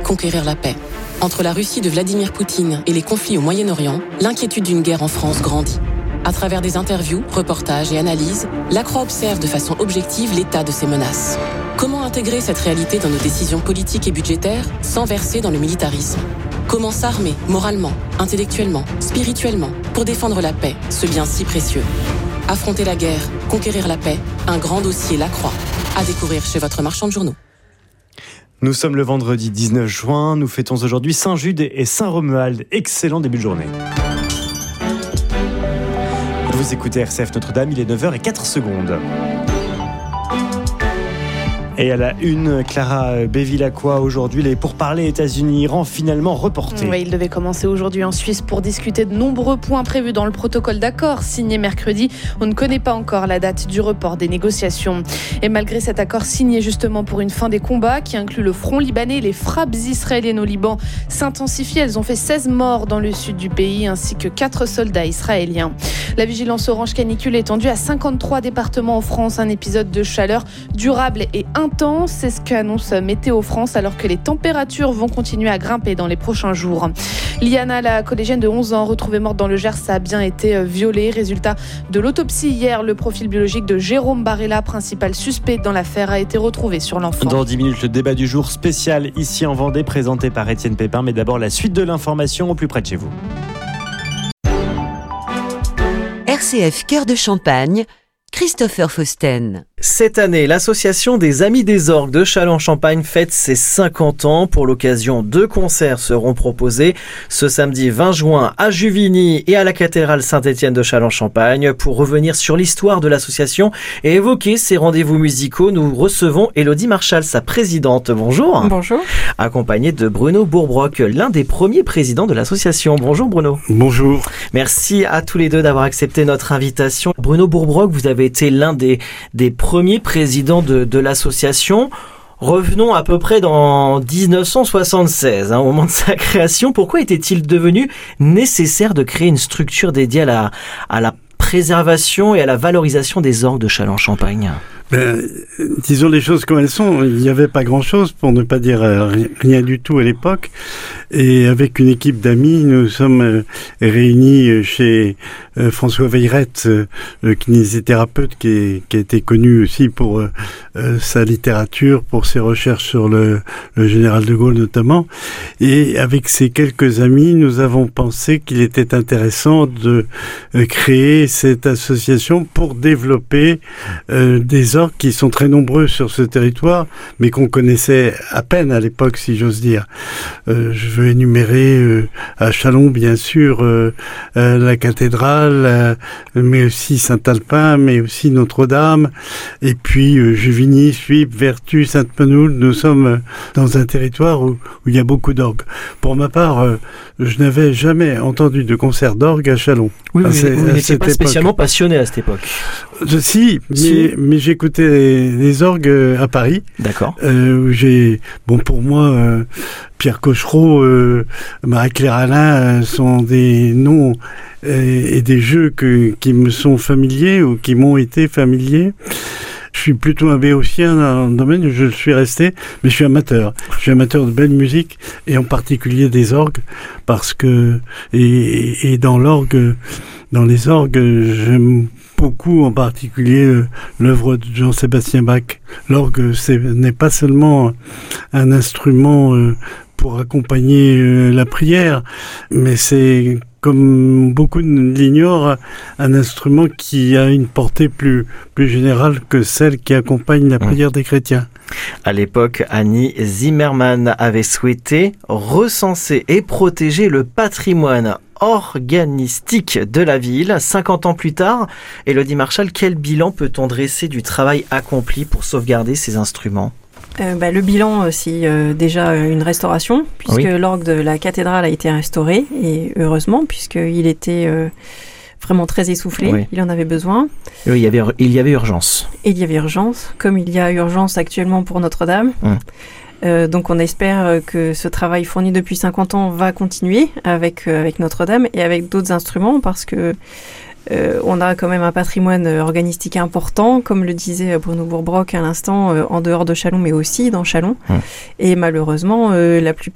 conquérir la paix. Entre la Russie de Vladimir Poutine et les conflits au Moyen-Orient, l'inquiétude d'une guerre en France grandit. À travers des interviews, reportages et analyses, La Croix observe de façon objective l'état de ces menaces. Comment intégrer cette réalité dans nos décisions politiques et budgétaires sans verser dans le militarisme ? Comment s'armer moralement, intellectuellement, spirituellement pour défendre la paix, ce bien si précieux ? Affronter la guerre, conquérir la paix, un grand dossier La Croix. À découvrir chez votre marchand de journaux. Nous sommes le vendredi 19 juin, nous fêtons aujourd'hui Saint-Jude et Saint-Romuald. Excellent début de journée. Vous écoutez RCF Notre-Dame, il est 9h04. Et à la une, Clara Bevilacqua, aujourd'hui, les pourparlers États-Unis-Iran finalement reportés. Oui, il devait commencer aujourd'hui en Suisse pour discuter de nombreux points prévus dans le protocole d'accord signé mercredi. On ne connaît pas encore la date du report des négociations. Et malgré cet accord signé justement pour une fin des combats qui inclut le front libanais, les frappes israéliennes au Liban s'intensifient. Elles ont fait 16 morts dans le sud du pays ainsi que 4 soldats israéliens. La vigilance orange canicule est étendue à 53 départements en France. Un épisode de chaleur durable et intense, c'est ce qu'annonce Météo France, alors que les températures vont continuer à grimper dans les prochains jours. Liana, la collégienne de 11 ans, retrouvée morte dans le Gers, a bien été violée. Résultat de l'autopsie hier, le profil biologique de Jérôme Barella, principal suspect dans l'affaire, a été retrouvé sur l'enfant. Dans 10 minutes, le débat du jour spécial ici en Vendée, présenté par Étienne Pépin. Mais d'abord, la suite de l'information au plus près de chez vous. RCF Cœur de Champagne, Christopher Fausten. Cette année, l'association des Amis des Orgues de Châlons-en-Champagne fête ses 50 ans. Pour l'occasion, 2 concerts seront proposés ce samedi 20 juin à Juvigny et à la cathédrale Saint-Étienne de Châlons-en-Champagne. Pour revenir sur l'histoire de l'association et évoquer ces rendez-vous musicaux, nous recevons Élodie Marchal, sa présidente. Bonjour. Bonjour. Accompagnée de Bruno Bourbrock, l'un des premiers présidents de l'association. Bonjour Bruno. Bonjour. Merci à tous les deux d'avoir accepté notre invitation. Bruno Bourbrock, vous avez été l'un des premier président de l'association. Revenons à peu près dans 1976, au moment de sa création. Pourquoi était-il devenu nécessaire de créer une structure dédiée à la préservation et à la valorisation des orgues de Châlons-en-Champagne ? Disons les choses comme elles sont. Il n'y avait pas grand-chose, pour ne pas dire rien du tout à l'époque. Et avec une équipe d'amis, nous sommes réunis chez François Veillerette, kinésithérapeute qui a été connu aussi pour sa littérature, pour ses recherches sur le général de Gaulle notamment. Et avec ces quelques amis, nous avons pensé qu'il était intéressant de créer cette association pour développer des orgues qui sont très nombreux sur ce territoire, mais qu'on connaissait à peine à l'époque, si j'ose dire. Je veux énumérer à Châlons, bien sûr, la cathédrale, mais aussi Saint-Alpin, mais aussi Notre-Dame, et puis Juvigny, Suippes, Vertus, Sainte-Menehould. Nous sommes dans un territoire où il y a beaucoup d'orgues. Pour ma part, je n'avais jamais entendu de concert d'orgue à Châlons. Oui, vous n'étiez pas spécialement passionné à cette époque. Si, mais j'écoutais les orgues à Paris. D'accord. Pour moi, Pierre Cochereau, Marie-Claire Alain sont des noms et des jeux qui me sont familiers ou qui m'ont été familiers. Je suis plutôt un béotien dans le domaine où je suis resté, mais je suis amateur. Je suis amateur de belle musique et en particulier des orgues, parce que et dans les orgues, j'aime beaucoup en particulier l'œuvre de Jean-Sébastien Bach. L'orgue, n'est pas seulement un instrument pour accompagner la prière, mais c'est, comme beaucoup l'ignorent, un instrument qui a une portée plus générale que celle qui accompagne la prière des chrétiens. À l'époque, Annie Zimmermann avait souhaité recenser et protéger le patrimoine organistique de la ville. 50 ans plus tard, Élodie Marchal, quel bilan peut-on dresser du travail accompli pour sauvegarder ces instruments ? Le bilan, c'est déjà une restauration, puisque l'orgue de la cathédrale a été restauré, et heureusement, puisqu'il était vraiment très essoufflé, il en avait besoin. Oui, il y avait urgence. Et il y avait urgence, comme il y a urgence actuellement pour Notre-Dame. Donc on espère que ce travail fourni depuis 50 ans va continuer avec Notre-Dame et avec d'autres instruments, parce que on a quand même un patrimoine organistique important, comme le disait Bruno Bourbrock à l'instant, en dehors de Châlons, mais aussi dans Châlons. Et malheureusement, la plupart